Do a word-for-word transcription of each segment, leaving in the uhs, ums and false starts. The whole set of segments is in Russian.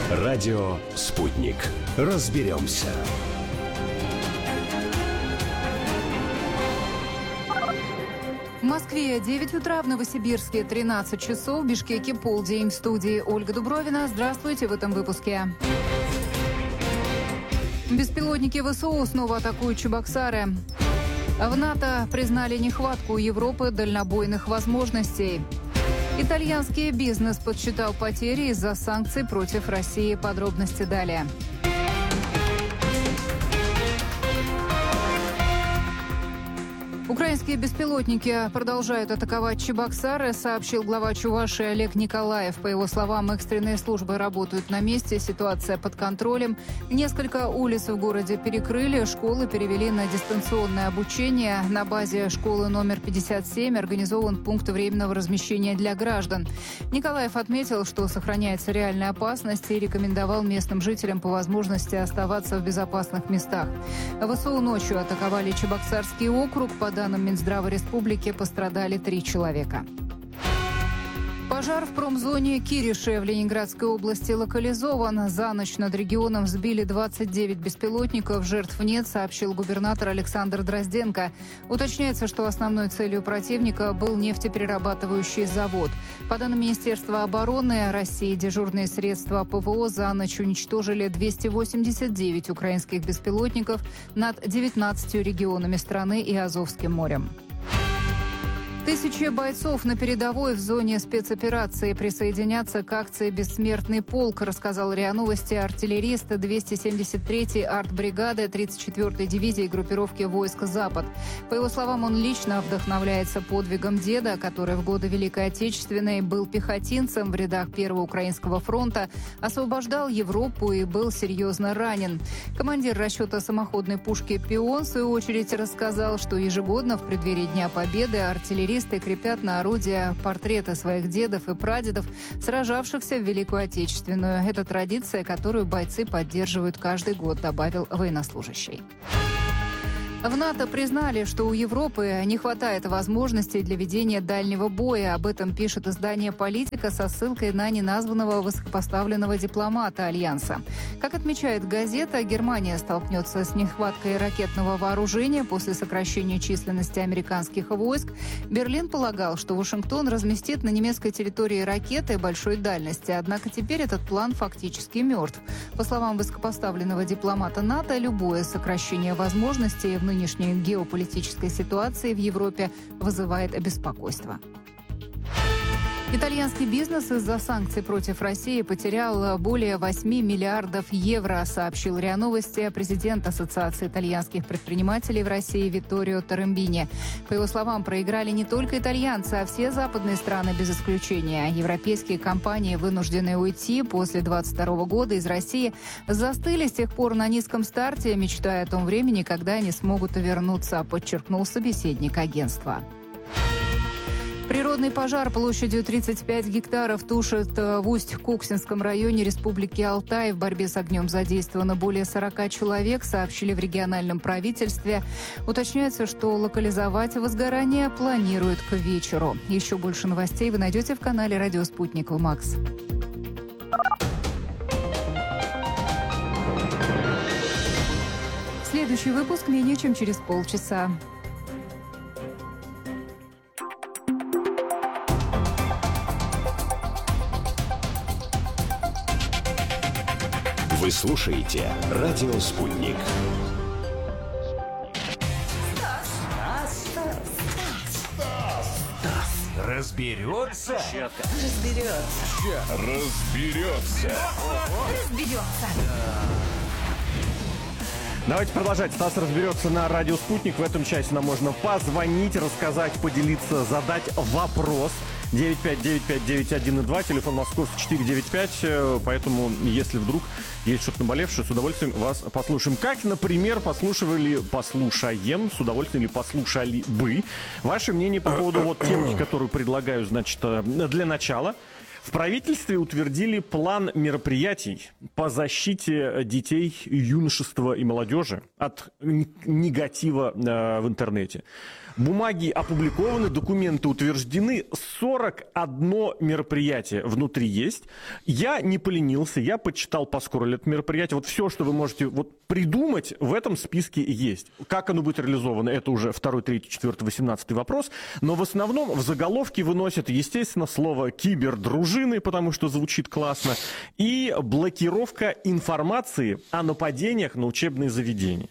Радио «Спутник». Разберемся. В Москве девять утра, в Новосибирске тринадцать часов, в Бишкеке полдень. В студии Ольга Дубровина. Здравствуйте в этом выпуске. Беспилотники ВСУ снова атакуют Чебоксары. В НАТО признали нехватку у Европы дальнобойных возможностей. Итальянский бизнес подсчитал потери из-за санкций против России. Подробности далее. Украинские беспилотники продолжают атаковать Чебоксары, сообщил глава Чувашии Олег Николаев. По его словам, экстренные службы работают на месте, ситуация под контролем. Несколько улиц в городе перекрыли, школы перевели на дистанционное обучение. На базе школы номер пятьдесят семь организован пункт временного размещения для граждан. Николаев отметил, что сохраняется реальная опасность и рекомендовал местным жителям по возможности оставаться в безопасных местах. ВСУ ночью атаковали Чебоксарский округ. По данным Минздрава республики, пострадали три человека. Пожар в промзоне Кириши в Ленинградской области локализован. За ночь над регионом сбили двадцать девять беспилотников. Жертв нет, сообщил губернатор Александр Дрозденко. Уточняется, что основной целью противника был нефтеперерабатывающий завод. По данным Министерства обороны России, дежурные средства ПВО за ночь уничтожили двести восемьдесят девять украинских беспилотников над девятнадцатью регионами страны и Азовским морем. Тысячи бойцов на передовой в зоне спецоперации присоединятся к акции «Бессмертный полк», рассказал РИА Новости артиллерист двести семьдесят третьей артбригады тридцать четвёртой дивизии группировки войск «Запад». По его словам, он лично вдохновляется подвигом деда, который в годы Великой Отечественной был пехотинцем в рядах Первого Украинского фронта, освобождал Европу и был серьезно ранен. Командир расчета самоходной пушки «Пион» в свою очередь рассказал, что ежегодно в преддверии Дня Победы артиллеристы крепят на орудия портреты своих дедов и прадедов, сражавшихся в Великую Отечественную. Это традиция, которую бойцы поддерживают каждый год, добавил военнослужащий. В НАТО признали, что у Европы не хватает возможностей для ведения дальнего боя. Об этом пишет издание «Политика» со ссылкой на неназванного высокопоставленного дипломата Альянса. Как отмечает газета, Германия столкнется с нехваткой ракетного вооружения после сокращения численности американских войск. Берлин полагал, что Вашингтон разместит на немецкой территории ракеты большой дальности. Однако теперь этот план фактически мертв. По словам высокопоставленного дипломата НАТО, любое сокращение возможностей в нынешней геополитической ситуации в Европе вызывает беспокойство. Итальянский бизнес из-за санкций против России потерял более восьми миллиардов евро, сообщил РИА Новости президент Ассоциации итальянских предпринимателей в России Витторио Тарембини. По его словам, проиграли не только итальянцы, а все западные страны без исключения. Европейские компании, вынужденные уйти после двадцать второго года из России, застыли с тех пор на низком старте, мечтая о том времени, когда они смогут вернуться, подчеркнул собеседник агентства. Природный пожар площадью тридцать пять гектаров тушит в Усть-Куксинском районе Республики Алтай. В борьбе с огнем задействовано более сорока человек, сообщили в региональном правительстве. Уточняется, что локализовать возгорание планируют к вечеру. Еще больше новостей вы найдете в канале «Радио Спутник» ВМАКС. Следующий выпуск менее чем через полчаса. Вы слушаете «Радио Спутник». Разберется? Разберется. Разберется. Разберется. Давайте продолжать. Стас разберется на радио «Спутник». В этом часе нам можно позвонить, рассказать, поделиться, задать вопрос. девять пять девять пять девять один два, телефон московский четыре девять пять. Поэтому, если вдруг есть что-то наболевшее, с удовольствием вас послушаем. Как, например, послушивали, послушаем, с удовольствием или послушали бы. Ваше мнение по поводу вот темки, которую предлагаю, значит, для начала. В правительстве утвердили план мероприятий по защите детей, юношества и молодежи от негатива э, в интернете. Бумаги опубликованы, документы утверждены, сорок одно мероприятие внутри есть. Я не поленился, я почитал поскоро это мероприятие. Вот все, что вы можете вот придумать, в этом списке есть. Как оно будет реализовано, это уже второй, третий, четвертый, восемнадцатый вопрос. Но в основном в заголовке выносят, естественно, слово «кибердружины», потому что звучит классно, и блокировка информации о нападениях на учебные заведения.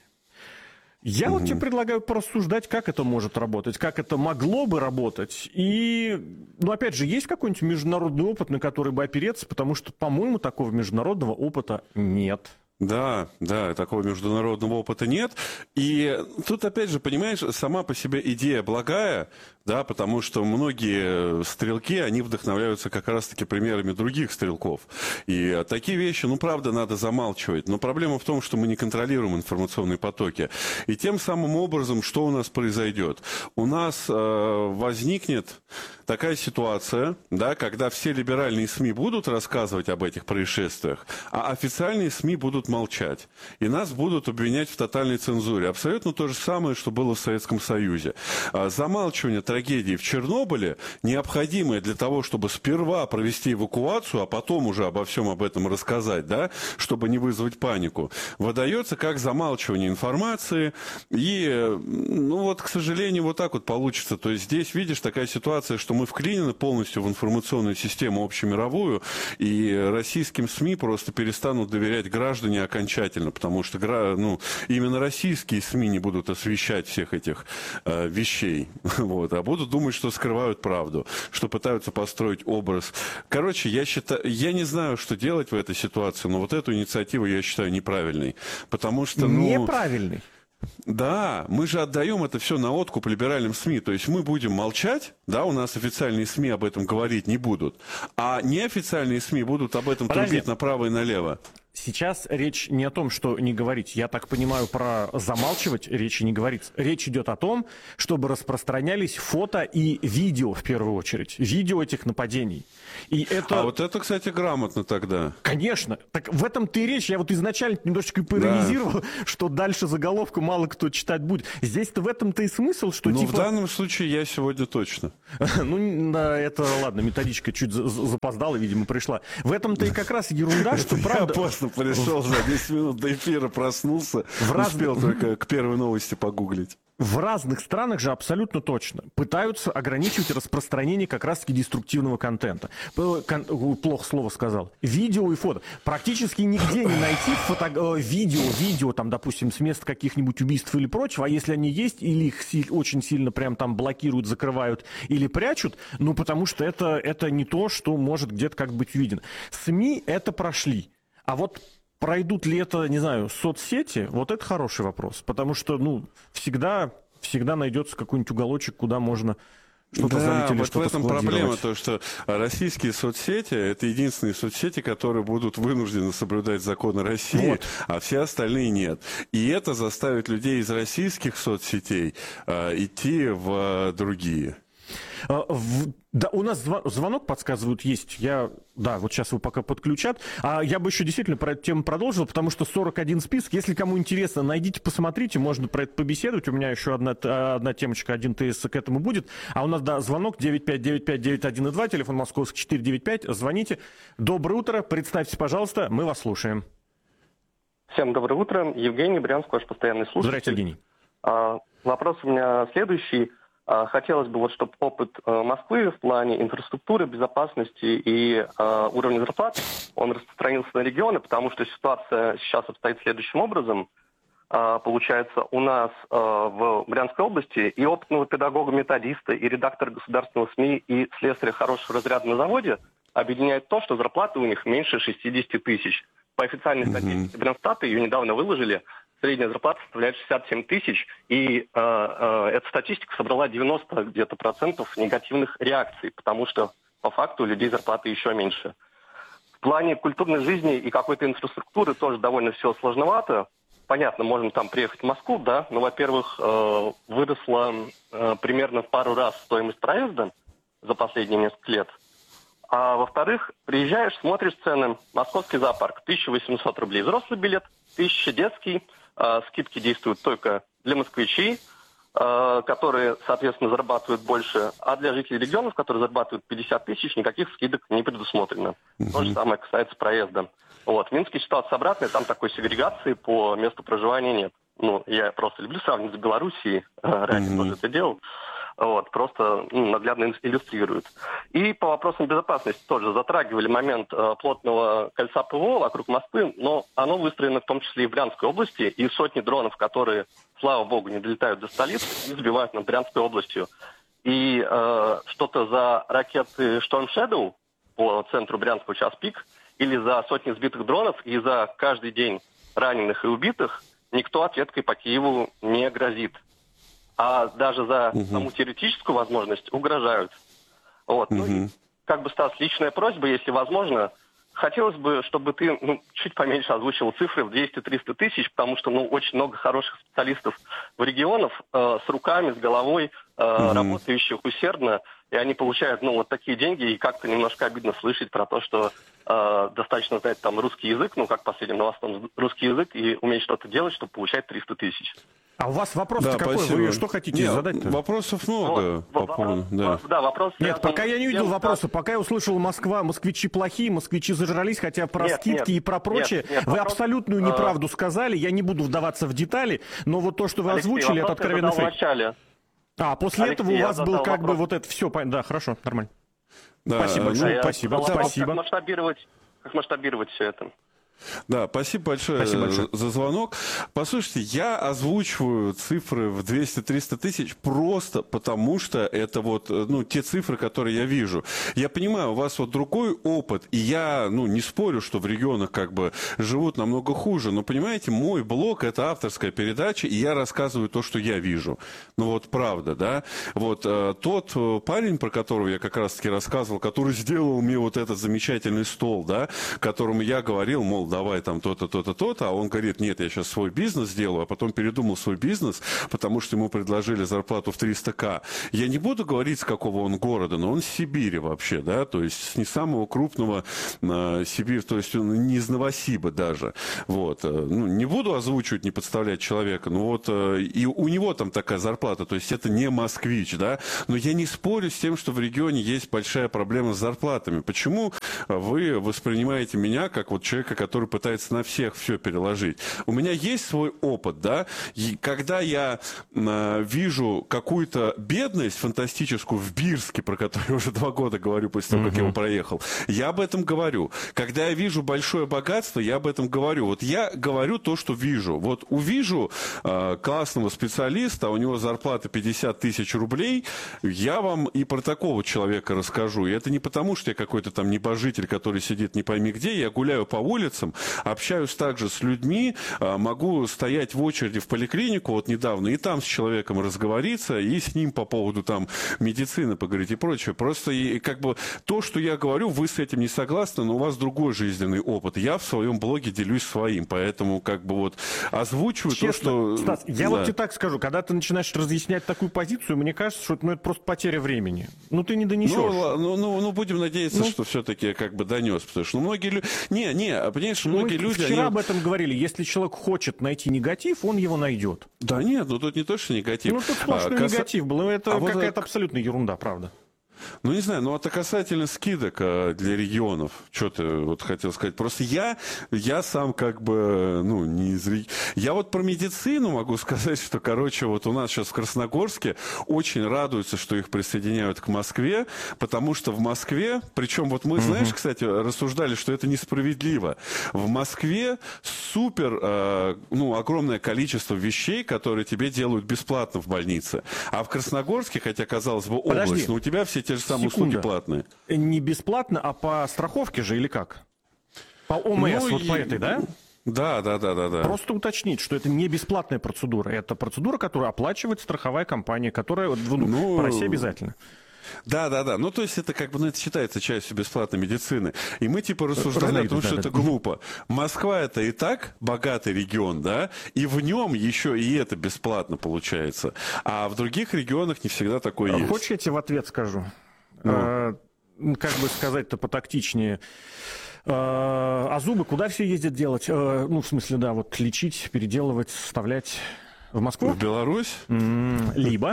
Я угу. вот тебе предлагаю порассуждать, как это может работать, как это могло бы работать. И, ну, опять же, есть какой-нибудь международный опыт, на который бы опереться, потому что, по-моему, такого международного опыта нет. Да, да, такого международного опыта нет. И тут, опять же, понимаешь, сама по себе идея благая, да, потому что многие стрелки, они вдохновляются как раз-таки примерами других стрелков. И такие вещи, ну, правда, надо замалчивать. Но проблема в том, что мы не контролируем информационные потоки. И тем самым образом, что у нас произойдет? У нас э, возникнет такая ситуация, да, когда все либеральные СМИ будут рассказывать об этих происшествиях, а официальные СМИ будут молчать. И нас будут обвинять в тотальной цензуре. Абсолютно то же самое, что было в Советском Союзе. Замалчивание трагедии в Чернобыле, необходимое для того, чтобы сперва провести эвакуацию, а потом уже обо всем об этом рассказать, да, чтобы не вызвать панику, выдается как замалчивание информации. И, ну вот, к сожалению, вот так вот получится. То есть здесь, видишь, такая ситуация, что мы вклинены полностью в информационную систему общемировую, и российским СМИ просто перестанут доверять граждане окончательно, потому что, ну, именно российские СМИ не будут освещать всех этих э, вещей, вот, а будут думать, что скрывают правду, что пытаются построить образ. Короче, я считаю, я не знаю, что делать в этой ситуации, но вот эту инициативу я считаю неправильной, потому что, ну... Неправильной? Да, мы же отдаем это все на откуп либеральным СМИ. То есть мы будем молчать, да, у нас официальные СМИ об этом говорить не будут, а неофициальные СМИ будут об этом Подожди. трубить направо и налево. Сейчас речь не о том, что не говорить. Я так понимаю, про замалчивать речи не говорится. Речь идет о том, чтобы распространялись фото и видео, в первую очередь. Видео этих нападений. И это... А вот это, кстати, грамотно тогда. Конечно. Так в этом-то и речь. Я вот изначально немножечко поиронизировал, да. что дальше заголовку мало кто читать будет. Здесь-то в этом-то и смысл, что ну, типа... в данном случае я сегодня точно. Ну, это ладно, методичка чуть запоздала, видимо, пришла. В этом-то и как раз ерунда, что правда... Пришел за десять минут до эфира, проснулся, в раз... успел только к первой новости погуглить. В разных странах же абсолютно точно пытаются ограничивать распространение как раз-таки деструктивного контента. Кон... Плохо слово сказал. Видео и фото. Практически нигде не найти фото... видео, видео, там, допустим, с мест каких-нибудь убийств или прочего, а если они есть, или их си... очень сильно прям там блокируют, закрывают или прячут, ну, потому что это, это не то, что может где-то как быть увидено. СМИ это прошли. А вот пройдут ли это, не знаю, соцсети, вот это хороший вопрос. Потому что, ну, всегда, всегда найдется какой-нибудь уголочек, куда можно что-то да, залить или вот что-то в этом проблема, то, что российские соцсети – это единственные соцсети, которые будут вынуждены соблюдать законы России, вот. А все остальные нет. И это заставит людей из российских соцсетей э, идти в э, другие. В, да, у нас звонок, подсказывают, есть. Я, да, вот сейчас его пока подключат. А я бы еще действительно про эту тему продолжил, потому что сорок один список. Если кому интересно, найдите, посмотрите, можно про это побеседовать. У меня еще одна, одна темочка, один ТС к этому будет. А у нас, да, звонок девять пять девять пять девять один два, телефон московский четыре девять пять. Звоните. Доброе утро, представьтесь, пожалуйста, мы вас слушаем. Всем доброе утро. Евгений, Брянск, ваш постоянный слушатель. Здравствуйте, Евгений. А, вопрос у меня следующий. Хотелось бы, вот, чтобы опыт Москвы в плане инфраструктуры, безопасности и э, уровня зарплат, он распространился на регионы, потому что ситуация сейчас обстоит следующим образом. Э, получается, у нас э, в Брянской области и опытного педагога-методиста, и редактора государственного СМИ, и слесаря хорошего разряда на заводе объединяет то, что зарплаты у них меньше шестьдесят тысяч. По официальной статистике mm-hmm. Брянстата, ее недавно выложили, средняя зарплата составляет шестьдесят семь тысяч, и э, э, эта статистика собрала девяносто где-то процентов негативных реакций, потому что по факту у людей зарплаты еще меньше. В плане культурной жизни и какой-то инфраструктуры тоже довольно все сложновато. Понятно, можно там приехать в Москву, да, но, во-первых, э, выросла э, примерно в пару раз стоимость проезда за последние несколько лет. А во-вторых, приезжаешь, смотришь цены. Московский зоопарк тысяча восемьсот рублей взрослый билет, тысяча детский. Э, скидки действуют только для москвичей, э, которые, соответственно, зарабатывают больше. А для жителей регионов, которые зарабатывают пятьдесят тысяч, никаких скидок не предусмотрено. Mm-hmm. То же самое касается проезда. Вот. В Минске ситуация обратная, там такой сегрегации по месту проживания нет. Ну, я просто люблю сравнивать с Белоруссией, ранее mm-hmm. тоже это делал. Вот, просто ну, наглядно иллюстрирует. И по вопросам безопасности тоже затрагивали момент э, плотного кольца ПВО вокруг Москвы, но оно выстроено в том числе и в Брянской области, и сотни дронов, которые, слава богу, не долетают до столицы, и сбивают над Брянской областью. И э, что-то за ракеты Storm Shadow по центру Брянского час пик, или за сотни сбитых дронов, и за каждый день раненых и убитых никто ответкой по Киеву не грозит. А даже за угу. саму теоретическую возможность угрожают. Вот. Угу. Ну, и, как бы, Стас, личная просьба, если возможно, хотелось бы, чтобы ты ну, чуть поменьше озвучил цифры в двести-триста тысяч, потому что ну, очень много хороших специалистов в регионах э, с руками, с головой, э, угу. работающих усердно, и они получают ну, вот такие деньги, и как-то немножко обидно слышать про то, что э, достаточно знать там русский язык, ну, как последним новостям, русский язык, и уметь что-то делать, чтобы получать триста тысяч. А у вас вопрос-то да, какой? Спасибо. Вы что хотите Нет, задать-то? Вопросов много. Вот, по поводу, да. Да, вопрос Нет, пока я не видел тем, вопроса. Как... Пока я услышал Москва, москвичи плохие, москвичи зажрались, хотя про нет, скидки нет, и про прочее. Нет, нет, вы вопрос... абсолютную неправду сказали, я не буду вдаваться в детали, но вот то, что вы Алексей, озвучили, это откровенно фейк. А, после Алексей, этого у вас был как вопрос. бы вот это все. Да, хорошо, нормально. Да, спасибо большое. Ну, спасибо. спасибо. Как масштабировать, как масштабировать все это? Да, спасибо большое, спасибо большое за звонок. Послушайте, я озвучиваю цифры в двести-триста тысяч просто потому, что это вот, ну, те цифры, которые я вижу. Я понимаю, у вас вот другой опыт, и я, ну, не спорю, что в регионах как бы живут намного хуже, но, понимаете, мой блог — это авторская передача, и я рассказываю то, что я вижу. Ну, вот правда, да. Вот э, тот парень, про которого я как раз-таки рассказывал, который сделал мне вот этот замечательный стол, да, которому я говорил, мол, давай там то-то, то-то, то-то, а он говорит, нет, я сейчас свой бизнес сделаю, а потом передумал свой бизнес, потому что ему предложили зарплату в триста тысяч. Я не буду говорить, с какого он города, но он с Сибири вообще, да, то есть с не самого крупного э, Сибирь, то есть он не из Новосиба даже, вот. Ну, не буду озвучивать, не подставлять человека, но вот э, и у него там такая зарплата, то есть это не москвич, да, но я не спорю с тем, что в регионе есть большая проблема с зарплатами. Почему вы воспринимаете меня как вот человека, который который пытается на всех все переложить. У меня есть свой опыт, да, и когда я э, вижу какую-то бедность фантастическую в Бирске, про которую я уже два года говорю после того, как я его проехал, я об этом говорю. Когда я вижу большое богатство, я об этом говорю. Вот я говорю то, что вижу. Вот увижу э, классного специалиста, у него зарплата пятьдесят тысяч рублей, я вам и про такого человека расскажу. И это не потому, что я какой-то там небожитель, который сидит не пойми где, я гуляю по улицам, общаюсь также с людьми, могу стоять в очереди в поликлинику, вот недавно, и там с человеком разговориться, и с ним по поводу там медицины поговорить и прочее. Просто и, как бы то, что я говорю, вы с этим не согласны, но у вас другой жизненный опыт. Я в своем блоге делюсь своим, поэтому как бы вот озвучиваю Честно, то, что... Стас, я да. вот тебе так скажу, когда ты начинаешь разъяснять такую позицию, мне кажется, что это, ну, это просто потеря времени. Ну, ты не донесешь. Ну, ну, ну, ну будем надеяться, ну, что все-таки как бы донес, потому что ну, многие люди... Не, не, понимаешь, многие Мы люди... Вчера они... об этом говорили. Если человек хочет найти негатив, он его найдет. Да нет, ну тут не то, что негатив. Ну тут сплошной а, кас... негатив был. Это а какая-то вот... абсолютная ерунда, правда. Ну, не знаю, ну, это касательно скидок а, для регионов. Что ты вот хотел сказать? Просто я, я сам как бы, ну, не из... Я вот про медицину могу сказать, что, короче, вот у нас сейчас в Красногорске очень радуются, что их присоединяют к Москве, потому что в Москве, причем вот мы, mm-hmm. знаешь, кстати, рассуждали, что это несправедливо. В Москве супер, а, ну, огромное количество вещей, которые тебе делают бесплатно в больнице. А в Красногорске, хотя, казалось бы, область, Подожди. но у тебя все те же самые Секунда. услуги платные. Не бесплатно, а по страховке же или как? По ОМС, ну, вот и... по этой, да? Да, да, да, да, да. Просто уточнить, что это не бесплатная процедура. Это процедура, которую оплачивает страховая компания, которая ну, ну... по России обязательно. Да, да, да. Ну, то есть это как бы, ну, это считается частью бесплатной медицины. И мы типа рассуждали о том, что да, это да. глупо. Москва это и так богатый регион, да, и в нем еще и это бесплатно получается. А в других регионах не всегда такое есть. Хочешь, я тебе в ответ скажу? Ну. как бы сказать-то потактичнее, а зубы куда все ездят делать? Ну, в смысле, да, вот лечить, переделывать, вставлять в Москву? В Беларусь? Либо...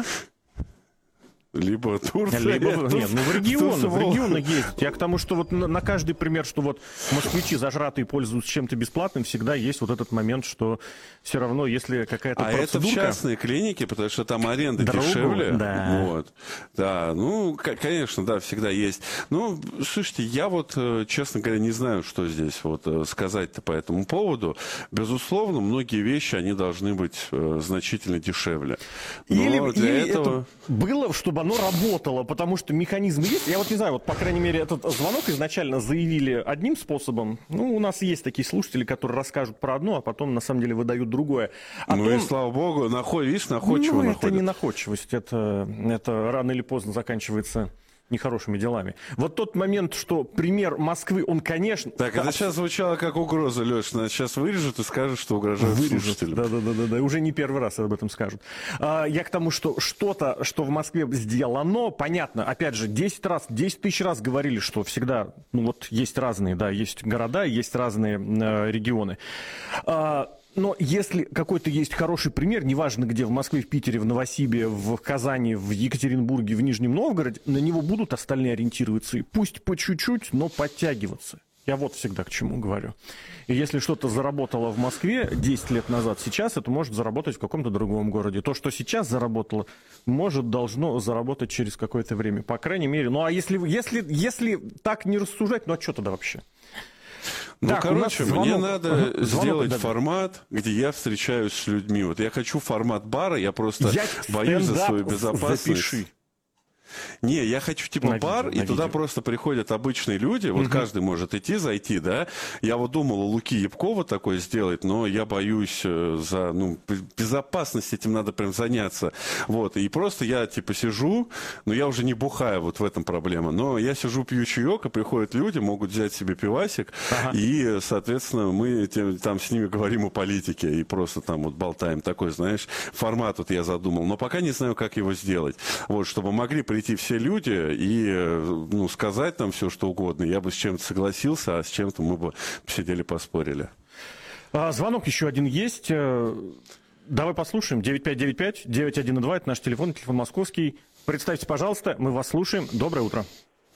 Либо Турция. Либо, нет, нет, ну в регионы, в регионы ездить. Я к тому, что вот на, на каждый пример, что вот москвичи зажратые пользуются чем-то бесплатным, всегда есть вот этот момент, что все равно, если какая-то а процедурка... это в частные клиники, потому что там аренда Другу, дешевле. да. Вот. Да, ну, конечно, да, всегда есть. Ну, слушайте, я вот, честно говоря, не знаю, что здесь вот сказать-то по этому поводу. Безусловно, многие вещи, они должны быть значительно дешевле. Но или для или этого... это было, чтобы оно работало, потому что механизм есть. Я вот не знаю, вот, по крайней мере, этот звонок изначально заявили одним способом. Ну, у нас есть такие слушатели, которые расскажут про одно, а потом, на самом деле, выдают другое. А ну том... и, слава богу, наход... видишь, находчиво ну, находят. это не находчивость, это, это рано или поздно заканчивается... нехорошими делами. Вот тот момент, что пример Москвы, он, конечно... Так, это сейчас звучало как угроза, Леш. Нас сейчас вырежут и скажут, что угрожают слушателям. Да-да-да, уже не первый раз об этом скажут. А, я к тому, что что-то, что в Москве сделано, понятно, опять же, десять раз, десять тысяч раз говорили, что всегда, ну вот есть разные, да, есть города, есть разные э, регионы. А, но если какой-то есть хороший пример, неважно где, в Москве, в Питере, в Новосибе, в Казани, в Екатеринбурге, в Нижнем Новгороде, на него будут остальные ориентироваться. И пусть по чуть-чуть, но подтягиваться. Я вот всегда к чему говорю. И если что-то заработало в Москве десять лет назад, сейчас это может заработать в каком-то другом городе. То, что сейчас заработало, может, должно заработать через какое-то время. По крайней мере. Ну, а если, если, если так не рассуждать, ну, а что тогда вообще? Ну, так, короче, мне надо uh-huh. сделать звонок, формат, где я встречаюсь с людьми. Вот я хочу формат бара, я просто я боюсь за свою безопасность. Запиши. Не, я хочу типа на бар, видео, и туда видео. Просто приходят обычные люди, вот угу. каждый может идти, зайти, да. Я вот думал, у Луки Ябкова такое сделать, но я боюсь за, ну, безопасность этим надо прям заняться. Вот, и просто я типа сижу, но я уже не бухаю, вот в этом проблема, но я сижу, пью чаек, и приходят люди, могут взять себе пивасик, ага. и, соответственно, мы там с ними говорим о политике, и просто там вот болтаем, такой, знаешь, формат вот я задумал, но пока не знаю, как его сделать. Вот, чтобы могли прийти все люди и, ну, сказать нам все, что угодно. Я бы с чем-то согласился, а с чем-то мы бы сидели, поспорили. А, звонок еще один есть. Давай послушаем. девять пять девять пять девять один два. Это наш телефон, телефон московский. Представьте, пожалуйста, мы вас слушаем. Доброе утро.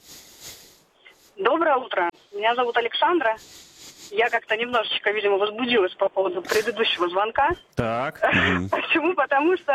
Доброе утро. Меня зовут Александра. Я как-то немножечко, видимо, возбудилась по поводу предыдущего звонка. Так. Почему? Потому что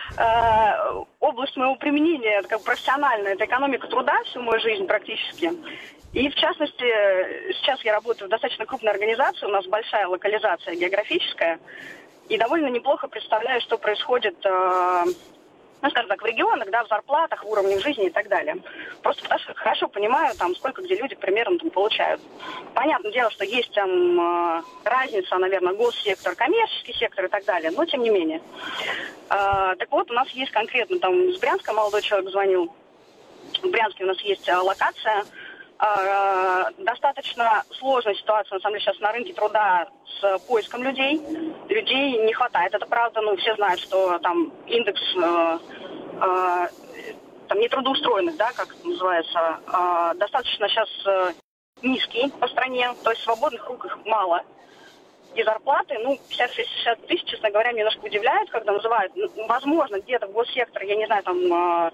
э, область моего применения, это как профессиональная, это экономика труда всю мою жизнь практически. И, в частности, сейчас я работаю в достаточно крупной организации, у нас большая локализация географическая, и довольно неплохо представляю, что происходит... Э, ну, скажем так, в регионах, да, в зарплатах, в уровне жизни и так далее. Просто потому что хорошо понимаю, там, сколько где люди примерно там получают. Понятное дело, что есть там э, разница, наверное, госсектор, коммерческий сектор и так далее, но тем не менее. Э, так вот, у нас есть конкретно, там, из Брянска молодой человек звонил. В Брянске у нас есть э, локация. Э, достаточно сложная ситуация, на самом деле, сейчас на рынке труда с поиском людей. Людей не хватает. Это правда, ну, все знают, что там индекс э, э, там, нетрудоустроенных, да, как это называется, э, достаточно сейчас э, низкий по стране, то есть свободных рук их мало. И зарплаты, ну, пятьдесят-шестьдесят тысяч, честно говоря, меня немножко удивляют, когда называют. Возможно, где-то в госсекторе, я не знаю, там, э,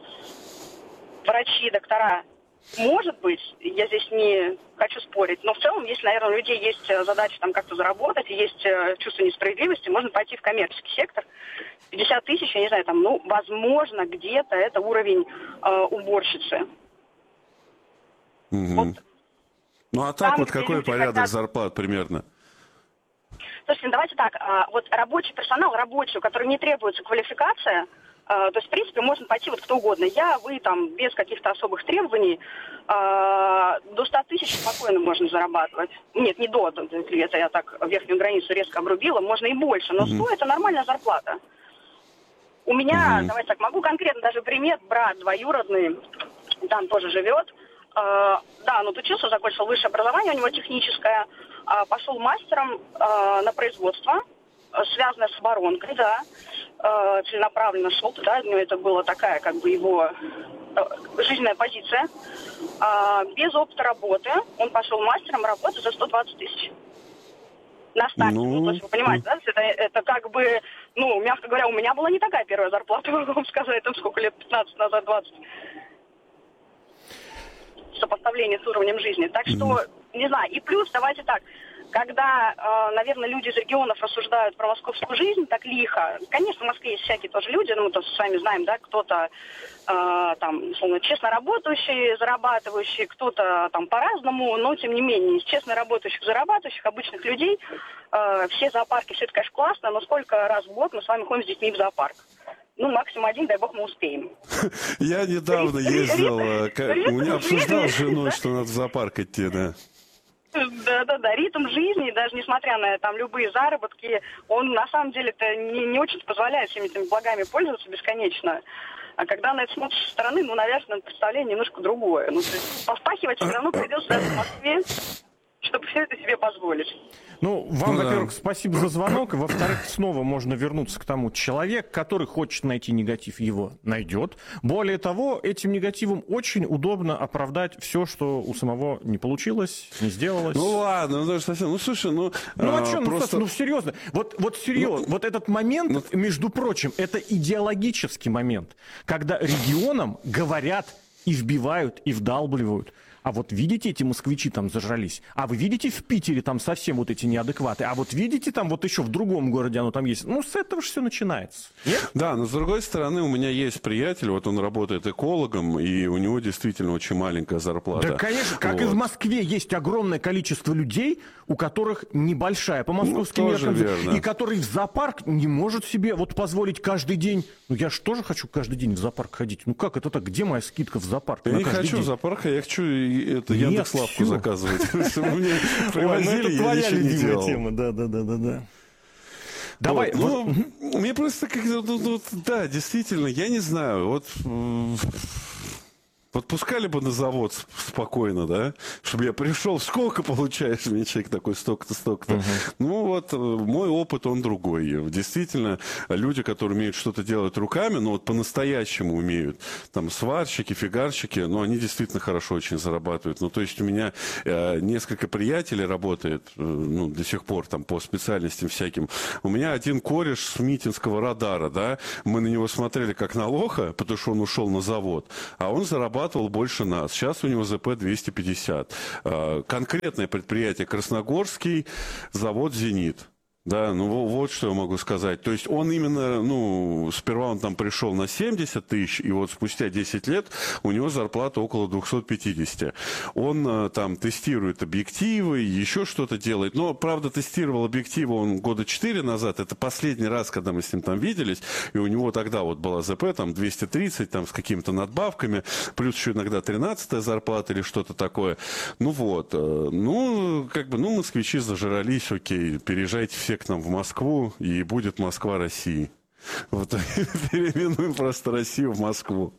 врачи, доктора. Может быть, я здесь не хочу спорить, но в целом, если, наверное, у людей есть задача там как-то заработать, и есть чувство несправедливости, можно пойти в коммерческий сектор. пятьдесят тысяч, я не знаю, там, ну, возможно, где-то это уровень э, уборщицы. Угу. Вот. Ну, а так там, вот какой порядок хотят... зарплат примерно? Слушайте, давайте так, вот рабочий персонал, рабочий, у которого не требуется квалификация, то есть, в принципе, можно пойти вот кто угодно. Я, вы, там, без каких-то особых требований, до ста тысяч спокойно можно зарабатывать. Нет, не до, это я так верхнюю границу резко обрубила, можно и больше, но сто – это нормальная зарплата. У меня, давайте так, могу конкретно даже пример, брат двоюродный, там тоже живет. Да, он отучился, закончил высшее образование, у него техническое, пошел мастером на производство. связанная с оборонкой, да, э, целенаправленно шел туда, но это была такая, как бы, его э, жизненная позиция. Э, без опыта работы он пошел мастером работы за сто двадцать тысяч. На старте, ну, ну, то есть вы понимаете, да, это, это как бы, ну, мягко говоря, у меня была не такая первая зарплата, могу вам сказать, там сколько лет, пятнадцать назад, двадцать. Сопоставление с уровнем жизни. Так что, не знаю, и плюс, давайте так, когда, э, наверное, люди из регионов рассуждают про московскую жизнь так лихо, конечно, в Москве есть всякие тоже люди, ну, мы то с вами знаем, да, кто-то э, там, условно, честно работающий, зарабатывающий, кто-то там по-разному, но, тем не менее, из честно работающих, зарабатывающих, обычных людей, э, все зоопарки, все это, конечно, классно, но сколько раз в год мы с вами ходим с детьми в зоопарк? Ну, максимум один, дай бог, мы успеем. Я недавно ездил, у меня обсуждал с женой, что надо в зоопарк идти, да. Да-да-да, ритм жизни, даже несмотря на там любые заработки, он на самом деле-то не, не очень позволяет всеми этими благами пользоваться бесконечно. А когда на это смотришь со стороны, ну, наверное, представление немножко другое. Ну, то есть попахивать все равно придется даже в Москве, чтобы все это себе позволить. Ну, вам, да. во-первых, спасибо за звонок. Во-вторых, снова можно вернуться к тому. Человек, который хочет найти негатив, его найдет. Более того, этим негативом очень удобно оправдать все, что у самого не получилось, не сделалось. Ну ладно, ну даже совсем. Ну слушай, ну. Ну а, а что, просто... ну, ну серьезно. Вот, вот серьезно, ну, вот этот момент, ну, между прочим, это идеологический момент, когда регионам говорят и вбивают, и вдалбливают. А вот видите, эти москвичи там зажрались. А вы видите, в Питере там совсем вот эти неадекваты. А вот видите, там вот еще в другом городе оно там есть. Ну, с этого же все начинается. Нет? Да, но с другой стороны, у меня есть приятель, вот он работает экологом, и у него действительно очень маленькая зарплата. Да, конечно, как вот. И в Москве есть огромное количество людей, у которых небольшая по московским ну, меркам, верно. и который в зоопарк не может себе вот позволить каждый день. Ну, я же тоже хочу каждый день в зоопарк ходить. Ну, как это так? Где моя скидка в зоопарк? Я не хочу день? в зоопарк, я хочу это Яндекс.Лавку заказывать. Мне привозили, это твоя любимая тема. Да, да, да, да, да. Давай. Ну, мне просто как-то, да, действительно, я не знаю, вот... Подпускали бы на завод спокойно, да? Чтобы я пришел, сколько получаешь, мне человек такой, столько-то, столько-то. Uh-huh. Ну вот, мой опыт, он другой. Действительно, люди, которые умеют что-то делать руками, ну вот по-настоящему умеют, там, сварщики, фигарщики, ну, они действительно хорошо очень зарабатывают. Ну, то есть у меня э, несколько приятелей работает, э, ну, до сих пор, там, по специальностям всяким. У меня один кореш с Митинского радара, да? Мы на него смотрели как на лоха, потому что он ушел на завод, а он зарабатывал больше нас. Сейчас у него ЗП двести пятьдесят. Конкретное предприятие Красногорский, завод «Зенит». Да, ну вот что я могу сказать. То есть он именно, ну, сперва он там пришел на семьдесят тысяч, и вот спустя десять лет у него зарплата около двести пятьдесят. Он там тестирует объективы, еще что-то делает. Но, правда, тестировал объективы он года четыре назад. Это последний раз, когда мы с ним там виделись. И у него тогда вот была ЗП там двести тридцать, там с какими-то надбавками. Плюс еще иногда тринадцатая зарплата или что-то такое. Ну вот. Ну, как бы, ну, москвичи зажрались, окей, переезжайте все к нам в Москву, и будет Москва России. Вот переименуем просто Россию в Москву.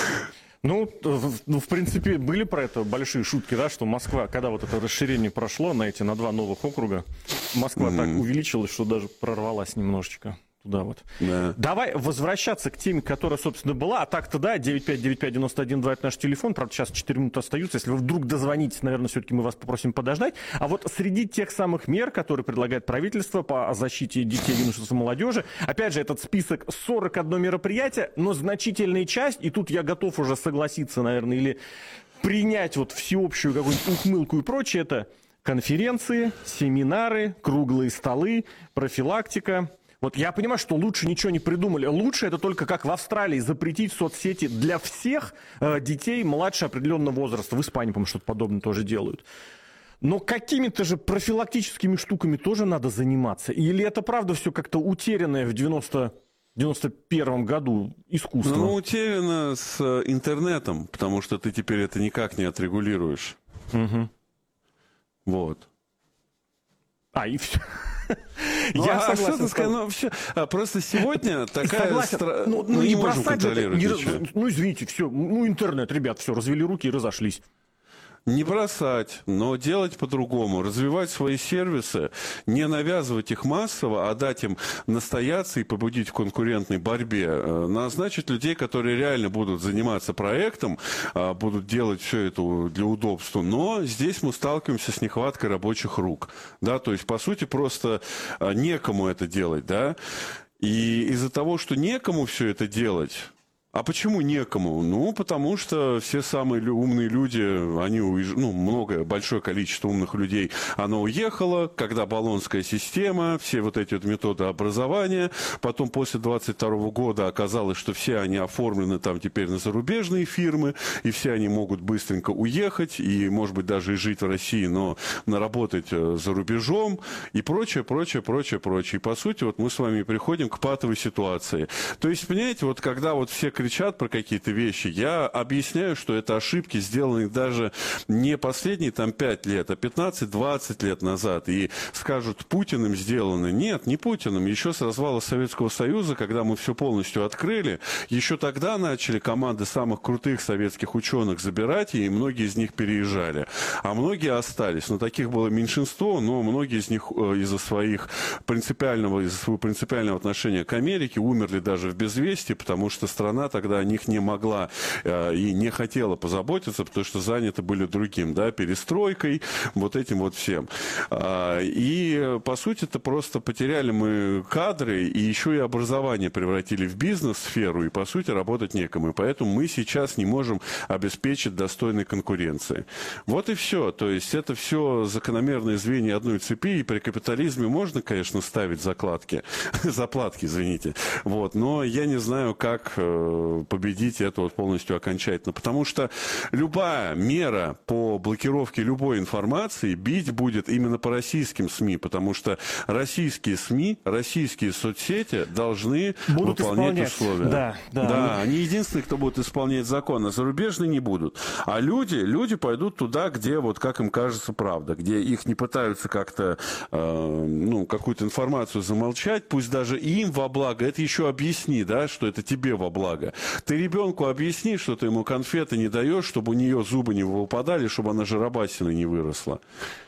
Ну, ну, в принципе, были про это большие шутки, да, что Москва, когда вот это расширение прошло на эти, на два новых округа, Москва mm-hmm. так увеличилась, что даже прорвалась немножечко. Туда вот. Да. Давай возвращаться к теме, которая, собственно, была. А так-то, да, девять пять девять пять девяносто один два это наш телефон. Правда, сейчас четыре минуты остаются. Если вы вдруг дозвонитесь, наверное, все-таки мы вас попросим подождать. А вот среди тех самых мер, которые предлагает правительство по защите детей, юношества и молодежи, опять же, этот список сорок одно мероприятие, но значительная часть, и тут я готов уже согласиться, наверное, или принять вот всеобщую какую-нибудь ухмылку и прочее, это конференции, семинары, круглые столы, профилактика. Вот я понимаю, что лучше ничего не придумали. Лучше это только как в Австралии запретить соцсети для всех э, детей младше определенного возраста. В Испании, по-моему, что-то подобное тоже делают. Но какими-то же профилактическими штуками тоже надо заниматься. Или это правда все как-то утерянное в девяносто девяносто первом году искусство? Ну, утеряно с интернетом, потому что ты теперь это никак не отрегулируешь. Угу. Вот. А, и все. Ну, я а согласен. Сказать, ну, все, а просто сегодня такая... Стра... Ну, ну, не не можем бросать это, не... ничего. Ну, извините, все, ну, интернет, ребят, все, развели руки и разошлись. Не бросать, но делать по-другому, развивать свои сервисы, не навязывать их массово, а дать им настояться и побудить в конкурентной борьбе, назначить людей, которые реально будут заниматься проектом, будут делать все это для удобства, но здесь мы сталкиваемся с нехваткой рабочих рук, да, то есть, по сути, просто некому это делать, да, и из-за того, что некому все это делать. А почему некому? Ну, потому что все самые умные люди, они уезжали, ну, многое, большое количество умных людей, оно уехало, когда Болонская система, все вот эти вот методы образования, потом после двадцать второго года оказалось, что все они оформлены там теперь на зарубежные фирмы, и все они могут быстренько уехать, и, может быть, даже и жить в России, но наработать за рубежом, и прочее, прочее, прочее, прочее. И, по сути, вот мы с вами приходим к патовой ситуации. То есть, понимаете, вот когда вот все кричат про какие-то вещи, я объясняю, что это ошибки, сделанные даже не последние там пять лет, а пятнадцать-двадцать лет назад. И скажут, Путиным сделаны. Нет, не Путиным. Еще с развала Советского Союза, когда мы все полностью открыли, еще тогда начали команды самых крутых советских ученых забирать, и многие из них переезжали. А многие остались. Но таких было меньшинство, но многие из них из-за своих принципиального, из-за своего принципиального отношения к Америке умерли даже в безвестии, потому что страна тогда о них не могла э, и не хотела позаботиться, потому что заняты были другим, да, перестройкой, вот этим вот всем. А, и, по сути, это просто потеряли мы кадры, и еще и образование превратили в бизнес-сферу, и, по сути, работать некому. И поэтому мы сейчас не можем обеспечить достойной конкуренции. Вот и все. То есть это все закономерные звенья одной цепи, и при капитализме можно, конечно, ставить закладки, заплатки, извините, вот, но я не знаю, как победить это вот полностью окончательно. Потому что любая мера по блокировке любой информации бить будет именно по российским СМИ, потому что российские СМИ, российские соцсети должны будут выполнять исполнять. Условия. Да, да. Да, они единственные, кто будут исполнять закон, а зарубежные не будут. А люди, люди пойдут туда, где, вот как им кажется, правда, где их не пытаются как-то, э, ну, какую-то информацию замолчать, пусть даже им во благо, это еще объясни, да, что это тебе во благо. Ты ребенку объясни, что ты ему конфеты не даешь, чтобы у нее зубы не выпадали, чтобы она жиробасиной не выросла.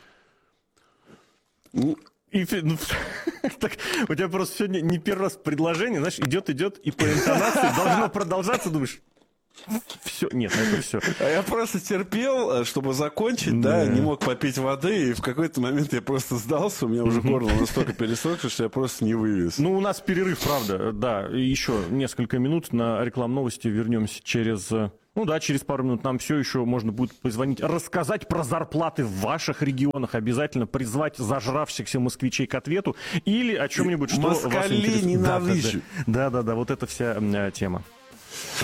Ну, и, ну, так, у тебя просто сегодня не первый раз предложение, знаешь, идет, идет, и по интонации должно продолжаться, думаешь... Все, нет, это все. Я просто терпел, чтобы закончить, да, да, не мог попить воды, и в какой-то момент я просто сдался, у меня уже горло настолько пересохло, что я просто не вывез. Ну, у нас перерыв, правда, да, еще несколько минут на рекламные новости, вернемся через... Ну да, через пару минут нам все еще можно будет позвонить, рассказать про зарплаты в ваших регионах, обязательно призвать зажравшихся москвичей к ответу или о чем-нибудь, что вас интересует. Москалей ненавижу. Да-да-да, вот эта вся э, тема.